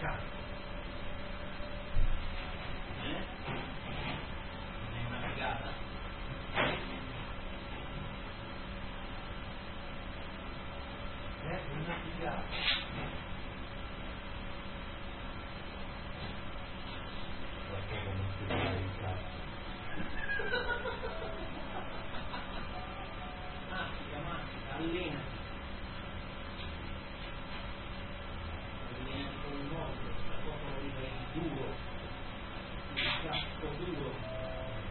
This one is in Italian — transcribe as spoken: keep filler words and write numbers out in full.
peccato. Eh? Non è una figata? È una figata.